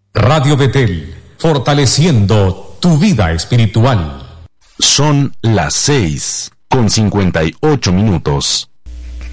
Radio Betel, fortaleciendo tu vida espiritual. Son las 6:58.